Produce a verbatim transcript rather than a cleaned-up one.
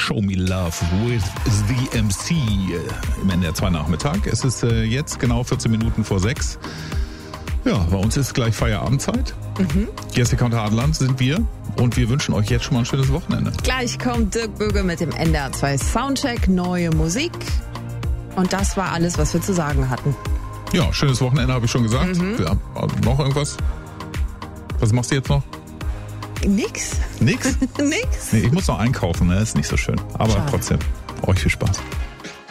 Show Me Love with the M C im N D R zwei Nachmittag. Es ist äh, jetzt genau vierzehn Minuten vor sechs. Ja, bei uns ist gleich Feierabendzeit. Mhm. Jessica und Adland sind wir und wir wünschen euch jetzt schon mal ein schönes Wochenende. Gleich kommt Dirk Böge mit dem N D R zwei Soundcheck, neue Musik. Und das war alles, was wir zu sagen hatten. Ja, schönes Wochenende, habe ich schon gesagt. Mhm. Ja, noch irgendwas? Was machst du jetzt noch? Nix. Nix? Nix. Nee, ich muss noch einkaufen, ne? Ist nicht so schön. Aber Schade. Trotzdem, euch viel Spaß.